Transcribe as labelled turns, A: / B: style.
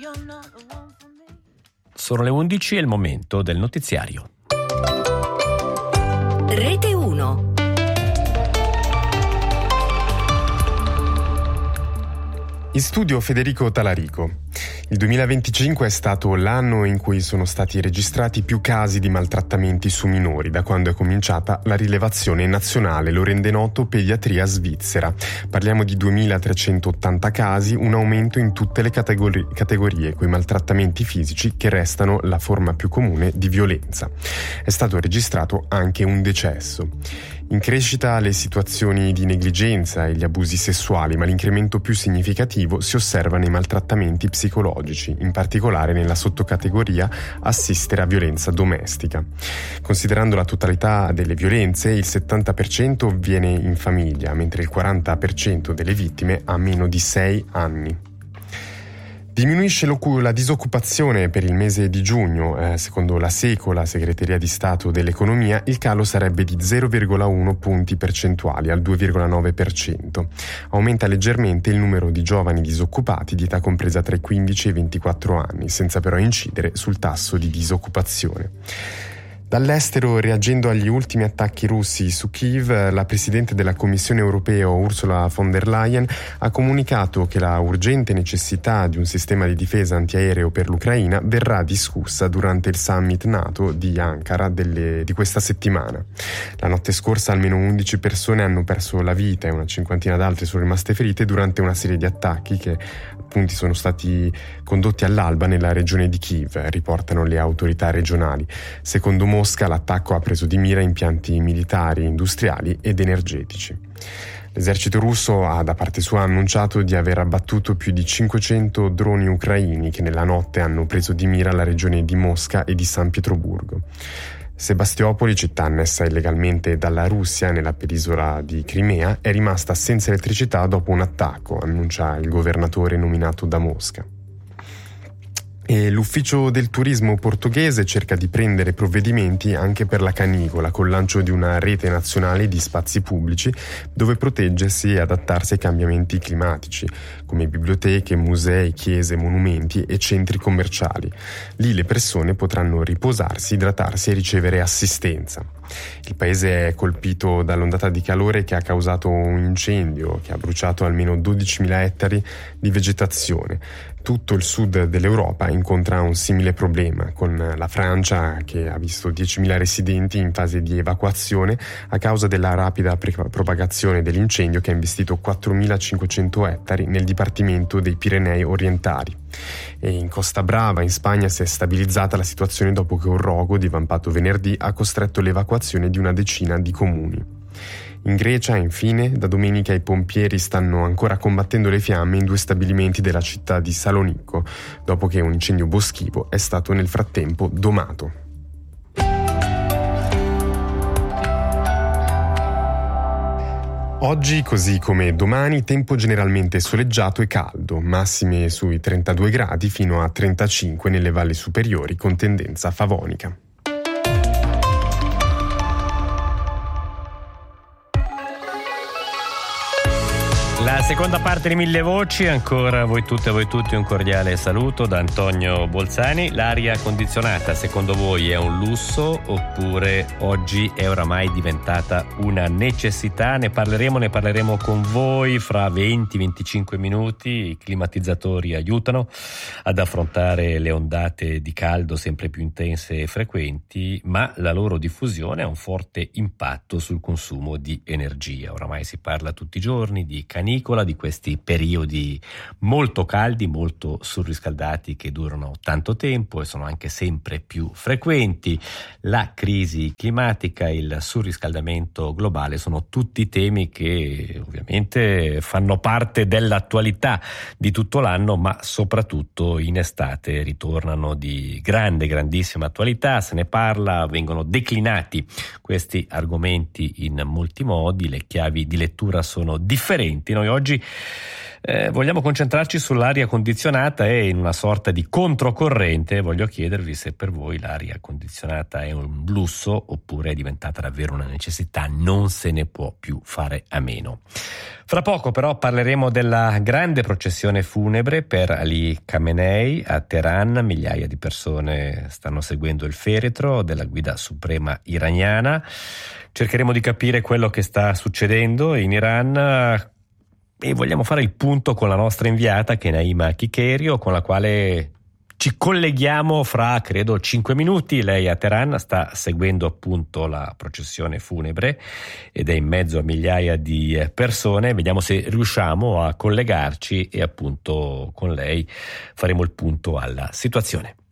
A: Sono le 11 e il momento del notiziario.
B: Rete 1.
C: In studio Federico Talarico. Il 2025 è stato l'anno in cui sono stati registrati più casi di maltrattamenti su minori da quando è cominciata la rilevazione nazionale, lo rende noto Pediatria Svizzera. Parliamo di 2.380 casi, un aumento in tutte le categorie, quei maltrattamenti fisici che restano la forma più comune di violenza. È stato registrato anche un decesso. In crescita le situazioni di negligenza e gli abusi sessuali, ma l'incremento più significativo si osserva nei maltrattamenti psicologici, in particolare nella sottocategoria assistere a violenza domestica. Considerando la totalità delle violenze, il 70% avviene in famiglia, mentre il 40% delle vittime ha meno di 6 anni. Diminuisce la disoccupazione per il mese di giugno. Secondo la SECO, la Segreteria di Stato dell'Economia, il calo sarebbe di 0,1 punti percentuali al 2,9%. Aumenta leggermente il numero di giovani disoccupati di età compresa tra i 15 e i 24 anni, senza però incidere sul tasso di disoccupazione. Dall'estero, reagendo agli ultimi attacchi russi su Kiev, la Presidente della Commissione europea Ursula von der Leyen ha comunicato che la urgente necessità di un sistema di difesa antiaereo per l'Ucraina verrà discussa durante il summit NATO di Ankara di questa settimana. La notte scorsa almeno 11 persone hanno perso la vita e una cinquantina d'altre sono rimaste ferite durante una serie di attacchi che appunto sono stati condotti all'alba nella regione di Kiev, riportano le autorità regionali. Secondo Mosca, l'attacco ha preso di mira impianti militari, industriali ed energetici. L'esercito russo ha da parte sua annunciato di aver abbattuto più di 500 droni ucraini che nella notte hanno preso di mira la regione di Mosca e di San Pietroburgo. Sebastopoli, città annessa illegalmente dalla Russia nella penisola di Crimea, è rimasta senza elettricità dopo un attacco, annuncia il governatore nominato da Mosca. E l'ufficio del turismo portoghese cerca di prendere provvedimenti anche per la canicola col lancio di una rete nazionale di spazi pubblici dove proteggersi e adattarsi ai cambiamenti climatici, come biblioteche, musei, chiese, monumenti e centri commerciali. Lì le persone potranno riposarsi, idratarsi e ricevere assistenza. Il paese è colpito dall'ondata di calore che ha causato un incendio che ha bruciato almeno 12.000 ettari di vegetazione. Tutto il sud dell'Europa incontra un simile problema, con la Francia che ha visto 10.000 residenti in fase di evacuazione a causa della rapida propagazione dell'incendio che ha investito 4.500 ettari nel dipartimento dei Pirenei orientali. E in Costa Brava, in Spagna, si è stabilizzata la situazione dopo che un rogo divampato venerdì ha costretto l'evacuazione di una decina di comuni. In Grecia, infine, da domenica i pompieri stanno ancora combattendo le fiamme in 2 stabilimenti della città di Salonicco, dopo che un incendio boschivo è stato nel frattempo domato. Oggi, così come domani, tempo generalmente soleggiato e caldo, massime sui 32 gradi fino a 35 nelle valli superiori con tendenza favonica.
A: La seconda parte di Mille Voci, ancora voi tutte e voi tutti un cordiale saluto da Antonio Bolzani. L'aria condizionata secondo voi è un lusso oppure oggi è oramai diventata una necessità? Ne parleremo con voi fra 20-25 minuti. I climatizzatori aiutano ad affrontare le ondate di caldo sempre più intense e frequenti, ma la loro diffusione ha un forte impatto sul consumo di energia. Oramai si parla tutti i giorni di canicola, di questi periodi molto caldi, molto surriscaldati che durano tanto tempo e sono anche sempre più frequenti. La crisi climatica, il surriscaldamento globale sono tutti temi che ovviamente fanno parte dell'attualità di tutto l'anno, ma soprattutto in estate ritornano di grandissima attualità. Se ne parla, vengono declinati questi argomenti in molti modi, le chiavi di lettura sono differenti. Noi oggi Vogliamo concentrarci sull'aria condizionata e in una sorta di controcorrente voglio chiedervi se per voi l'aria condizionata è un lusso oppure è diventata davvero una necessità, non se ne può più fare a meno. Fra poco però parleremo della grande processione funebre per Ali Khamenei a Teheran. Migliaia di persone stanno seguendo il feretro della guida suprema iraniana. Cercheremo di capire quello che sta succedendo in Iran e vogliamo fare il punto con la nostra inviata, che è Naima Kikerio, con la quale ci colleghiamo fra, credo, 5 minuti. Lei a Teheran sta seguendo appunto la processione funebre ed è in mezzo a migliaia di persone. Vediamo se riusciamo a collegarci e appunto con lei faremo il punto alla situazione.